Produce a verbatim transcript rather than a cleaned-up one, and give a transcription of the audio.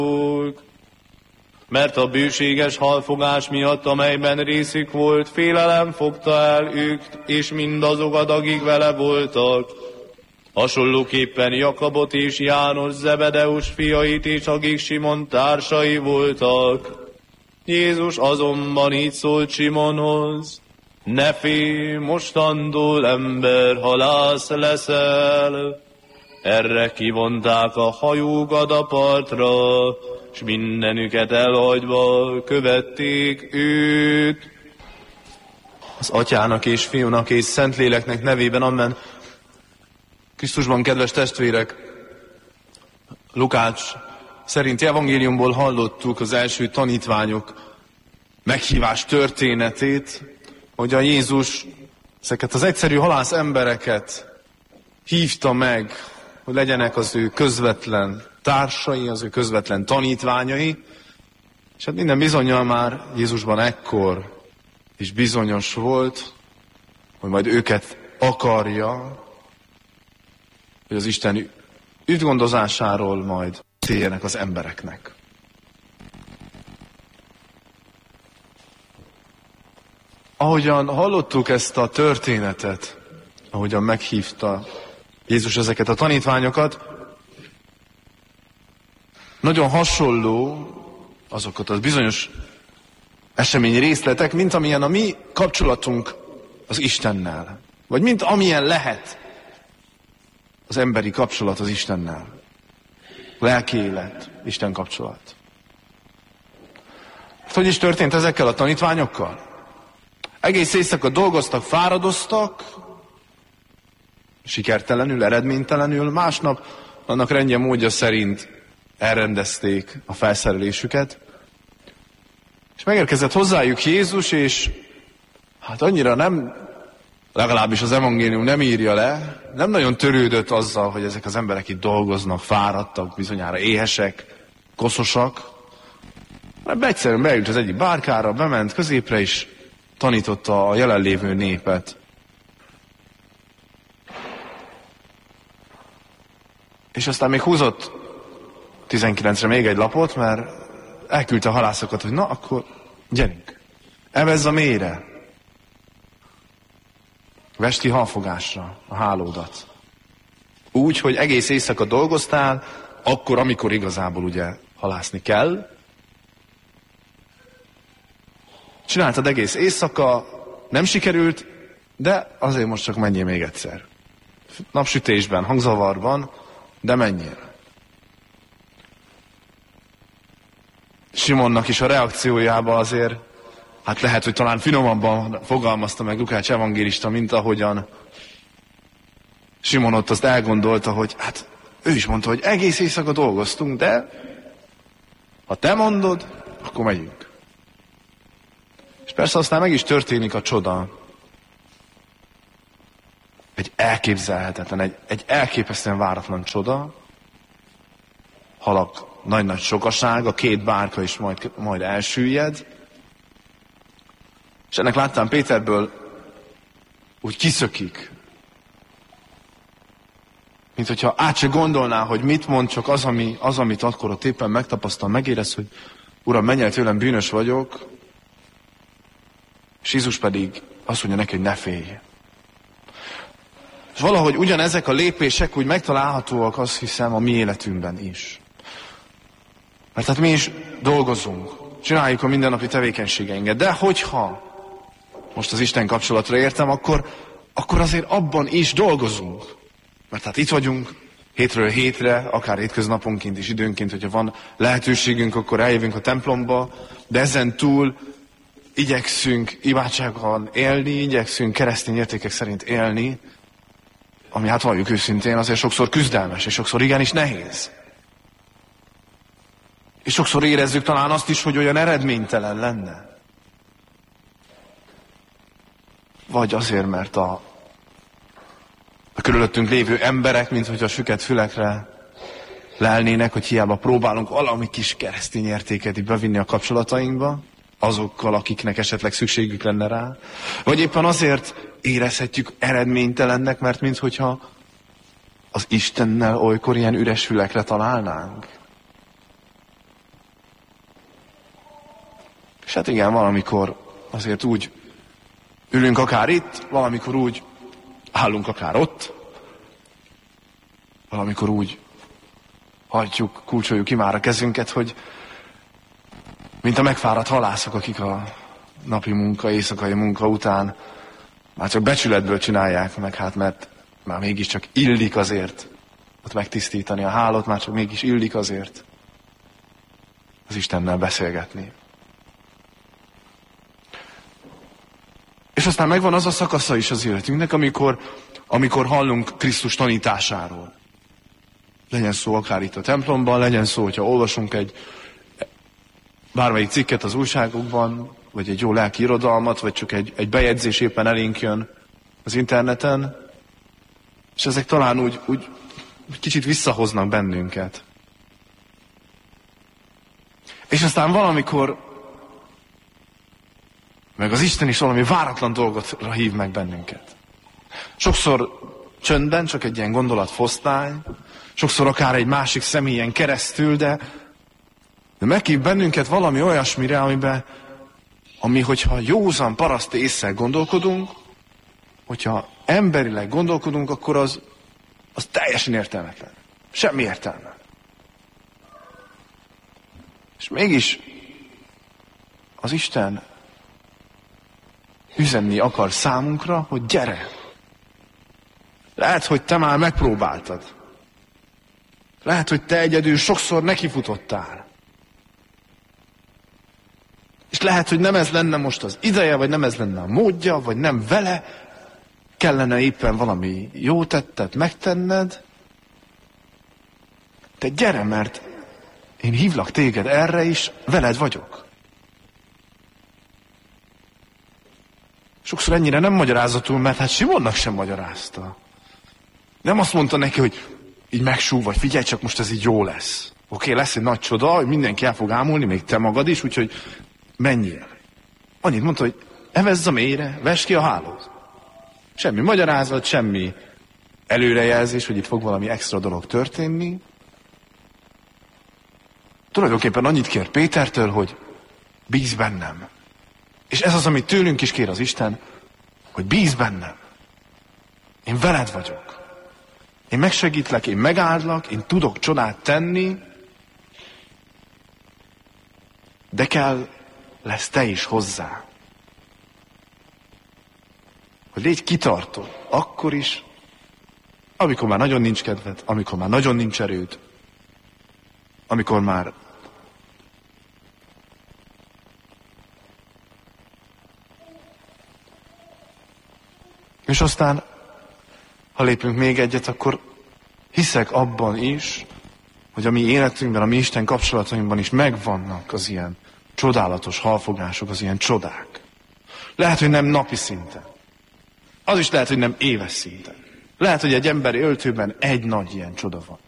Mert a bőséges halfogás miatt, amelyben részük volt, félelem fogta el őt, és mindazokat, akik vele voltak. Hasonlóképpen Jakabot és János, Zebedeus fiait is, akik Simon társai voltak. Jézus azonban így szólt Simonhoz: ne félj, mostantól emberhalász leszel. Erre kivonták a hajókat a partra, s mindenüket elhagyva követték őt. Az Atyának és Fiúnak és Szentléleknek nevében, amen. Krisztusban, kedves testvérek, Lukács szerinti evangéliumból hallottuk az első tanítványok meghívás történetét, hogy a Jézus ezeket az egyszerű halász embereket hívta meg, hogy legyenek az ő közvetlen társai, az ő közvetlen tanítványai, és hát minden bizonnyal már Jézusban ekkor is bizonyos volt, hogy majd őket akarja, hogy az Isten üdvgondozásáról majd térjenek az embereknek. Ahogyan hallottuk ezt a történetet, ahogyan meghívta Jézus ezeket a tanítványokat, nagyon hasonló azokat az bizonyos esemény részletek, mint amilyen a mi kapcsolatunk az Istennel. Vagy mint amilyen lehet az emberi kapcsolat az Istennel. Lelki élet, Isten kapcsolat. Hogy is történt ezekkel a tanítványokkal? Egész éjszaka dolgoztak, fáradoztak, sikertelenül, eredménytelenül, másnap annak rendje módja szerint elrendezték a felszerelésüket, és megérkezett hozzájuk Jézus, és hát annyira nem, legalábbis az evangélium nem írja le, nem nagyon törődött azzal, hogy ezek az emberek itt dolgoznak, fáradtak, bizonyára éhesek, koszosak, mert egyszerűen beült az egyik bárkára, bement középre, és tanította a jelenlévő népet. És aztán még húzott tizenkilencre még egy lapot, mert elküldte a halászokat, hogy na, akkor gyerünk, evezz a mélyre. Vesti halfogásra a hálódat. Úgy, hogy egész éjszaka dolgoztál, akkor, amikor igazából ugye halászni kell. Csináltad egész éjszaka, nem sikerült, de azért most csak menjél még egyszer. Napsütésben, hangzavarban, de menjél. Simonnak is a reakciójában azért, hát lehet, hogy talán finomabban fogalmazta meg Lukács evangélista, mint ahogyan Simon ott azt elgondolta, hogy hát ő is mondta, hogy egész éjszaka dolgoztunk, de ha te mondod, akkor megyünk. És persze aztán meg is történik a csoda. Egy elképzelhetetlen, egy, egy elképesztően váratlan csoda. Halak nagy-nagy sokaság, a két bárka is majd, majd elsüllyed. És ennek láttam Péterből úgy kiszökik. Mint hogyha át se gondolná, hogy mit mond, csak az, ami, az amit akkor ott éppen megtapasztal, megérez, hogy Uram, menj el tőlem, bűnös vagyok. És Jézus pedig azt mondja neki, hogy ne félj. És valahogy ugyanezek a lépések úgy megtalálhatóak, azt hiszem, a mi életünkben is. Mert hát mi is dolgozunk, csináljuk a mindennapi tevékenységeinket, de hogyha most az Isten kapcsolatra értem, akkor, akkor azért abban is dolgozunk. Mert hát itt vagyunk, hétről hétre, akár hétköznaponként is időnként, hogyha van lehetőségünk, akkor eljövünk a templomba, de ezen túl igyekszünk imádsággal élni, igyekszünk keresztény értékek szerint élni, ami hát valljuk őszintén azért sokszor küzdelmes, és sokszor igenis nehéz. És sokszor érezzük talán azt is, hogy olyan eredménytelen lenne. Vagy azért, mert a, a körülöttünk lévő emberek, mint hogy a süket fülekre lelnének, hogy hiába próbálunk valami kis keresztény értéket bevinni a kapcsolatainkba, azokkal, akiknek esetleg szükségük lenne rá. Vagy éppen azért érezhetjük eredménytelennek, mert minthogyha az Istennel olykor ilyen üres fülekre találnánk. És hát igen, valamikor azért úgy ülünk akár itt, valamikor úgy állunk akár ott, valamikor úgy hajtjuk, kulcsoljuk ki már a kezünket, hogy mint a megfáradt halászok, akik a napi munka, éjszakai munka után már csak becsületből csinálják meg, hát mert már mégiscsak illik azért ott megtisztítani a hálót, már csak mégis illik azért az Istennel beszélgetni. És aztán megvan az a szakasza is az életünknek, amikor, amikor hallunk Krisztus tanításáról. Legyen szó akár itt a templomban, legyen szó, hogyha olvasunk egy bármelyik cikket az újságokban, vagy egy jó lelki irodalmat, vagy csak egy, egy bejegyzés éppen elénk jön az interneten, és ezek talán úgy, úgy kicsit visszahoznak bennünket. És aztán valamikor meg az Isten is valami váratlan dolgotra hív meg bennünket. Sokszor csöndben, csak egy ilyen gondolatfosztály, sokszor akár egy másik személyen keresztül, de, de meghív bennünket valami olyasmire, amiben, ami, hogyha józan paraszt ésszel gondolkodunk, hogyha emberileg gondolkodunk, akkor az, az teljesen értelmetlen. Semmi értelme. És mégis az Isten üzenni akar számunkra, hogy gyere! Lehet, hogy te már megpróbáltad. Lehet, hogy te egyedül sokszor nekifutottál. És lehet, hogy nem ez lenne most az ideje, vagy nem ez lenne a módja, vagy nem vele kellene éppen valami jó tettet megtenned. Te gyere, mert én hívlak téged erre is, veled vagyok. Sokszor ennyire nem magyarázatul, mert hát Simonnak sem magyarázta. Nem azt mondta neki, hogy így megsúv, vagy figyelj, csak most ez így jó lesz. Oké, lesz egy nagy csoda, hogy mindenki el fog ámulni, még te magad is, úgyhogy menjél. Annyit mondta, hogy evezz a mélyre, vesd ki a hálót. Semmi magyarázat, semmi előrejelzés, hogy itt fog valami extra dolog történni. Tulajdonképpen annyit kér Pétertől, hogy bízz bennem. És ez az, amit tőlünk is kér az Isten, hogy bízz bennem. Én veled vagyok. Én megsegítlek, én megáldlak, én tudok csodát tenni, de kell lesz te is hozzá. Hogy légy kitartó, akkor is, amikor már nagyon nincs kedved, amikor már nagyon nincs erőd, amikor már és aztán, ha lépünk még egyet, akkor hiszek abban is, hogy a mi életünkben, a mi Isten kapcsolatainkban is megvannak az ilyen csodálatos halfogások, az ilyen csodák. Lehet, hogy nem napi szinten. Az is lehet, hogy nem éves szinten. Lehet, hogy egy emberi öltőben egy nagy ilyen csoda van.